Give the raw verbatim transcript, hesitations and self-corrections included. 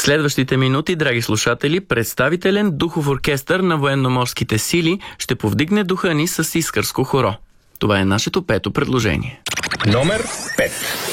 следващите минути, драги слушатели, представителен духов оркестър на военноморските сили ще повдигне духа ни с искърско хоро. Това е нашето пето предложение. Номер пет.